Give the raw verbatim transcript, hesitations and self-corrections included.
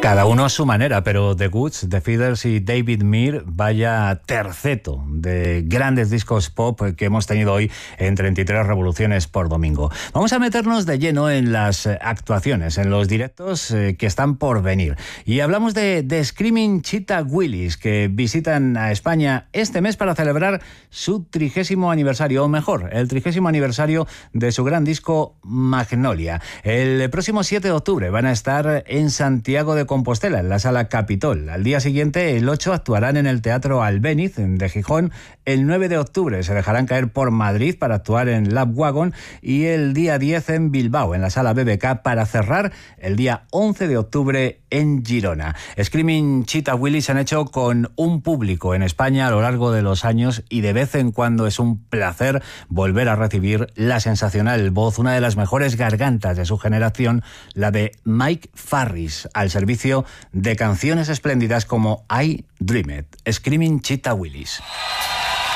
Cada uno a su manera, pero The Goods, The Feeders y David Meir, vaya terceto de grandes discos pop que hemos tenido hoy en treinta y tres Revoluciones por domingo. Vamos a meternos de lleno en las actuaciones, en los directos eh, que están por venir. Y hablamos de, de Screaming Cheetah Willis, que visitan a España este mes para celebrar su trigésimo aniversario, o mejor, el trigésimo aniversario de su gran disco Magnolia. El próximo siete de octubre van a estar en Santiago de Compostela, en la Sala Capitol. Al día siguiente, el ocho, actuarán en el Teatro Albéniz de Gijón. El nueve de octubre se dejarán caer por Madrid para actuar en Lab Wagon, y el día diez en Bilbao, en la Sala B B K, para cerrar el día once de octubre en Girona. Screaming Cheetah Willis han hecho con un público en España a lo largo de los años, y de vez en cuando es un placer volver a recibir la sensacional voz, una de las mejores gargantas de su generación, la de Mike Farris, al servicio de canciones espléndidas como I Dream It. Screaming Cheetah Willis.